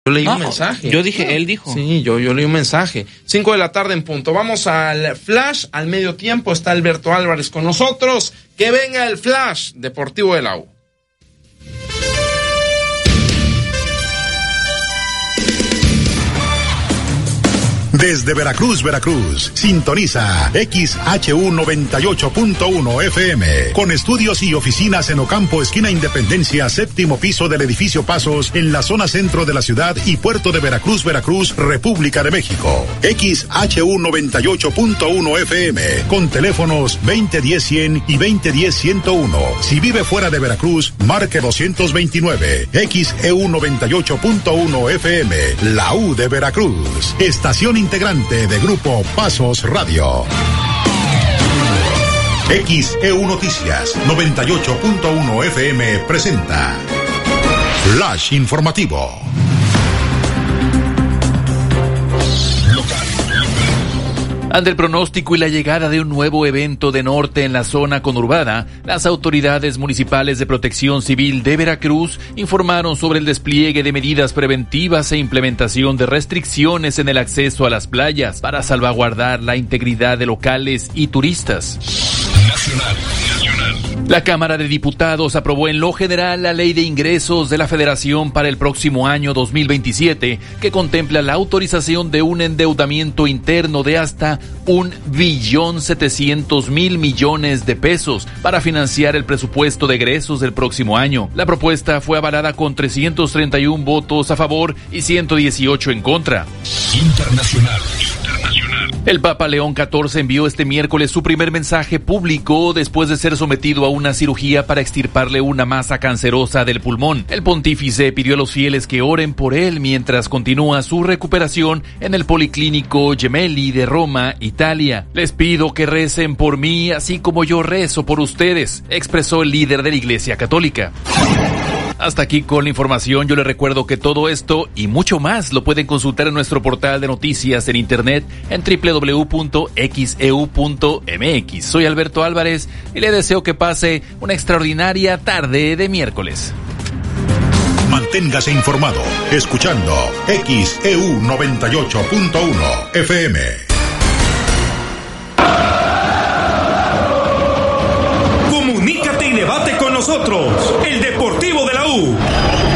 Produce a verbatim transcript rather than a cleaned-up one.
Yo leí no, un mensaje. Yo dije, él dijo. Sí, yo, yo leí un mensaje. Cinco de la tarde en punto. Vamos al flash, al medio tiempo. Está Alberto Álvarez con nosotros. Que venga el flash deportivo de la U. Desde Veracruz, Veracruz, sintoniza X H U noventa y ocho punto uno F M, con estudios y oficinas en Ocampo, esquina Independencia, séptimo piso del edificio Pasos, en la zona centro de la ciudad y puerto de Veracruz, Veracruz, República de México. X H U noventa y ocho punto uno F M, con teléfonos veinte diez cien y veinte diez ciento uno. Si vive fuera de Veracruz, marque doscientos veintinueve. X E U noventa y ocho punto uno F M, la U de Veracruz. Estación integrante de Grupo Pasos Radio. X E U Noticias noventa y ocho punto uno F M presenta Flash Informativo. Ante el pronóstico y la llegada de un nuevo evento de norte en la zona conurbada, las autoridades municipales de Protección Civil de Veracruz informaron sobre el despliegue de medidas preventivas e implementación de restricciones en el acceso a las playas para salvaguardar la integridad de locales y turistas. Nacional, nacional. La Cámara de Diputados aprobó en lo general la Ley de Ingresos de la Federación para el próximo año dos mil veintisiete, que contempla la autorización de un endeudamiento interno de hasta un billón setecientos mil millones de pesos para financiar el presupuesto de egresos del próximo año. La propuesta fue avalada con trescientos treinta y uno votos a favor y ciento dieciocho en contra. Internacional. El Papa León catorce envió este miércoles su primer mensaje público después de ser sometido a una cirugía para extirparle una masa cancerosa del pulmón. El pontífice pidió a los fieles que oren por él mientras continúa su recuperación en el Policlínico Gemelli de Roma, Italia. Les pido que recen por mí así como yo rezo por ustedes, expresó el líder de la Iglesia Católica. Hasta aquí con la información. Yo les recuerdo que todo esto y mucho más lo pueden consultar en nuestro portal de noticias en internet en doble u doble u doble u punto x e u punto m x. Soy Alberto Álvarez y le deseo que pase una extraordinaria tarde de miércoles. Manténgase informado escuchando X E U noventa y ocho punto uno F M. Comunícate y debate con nosotros. El Deportivo de la U.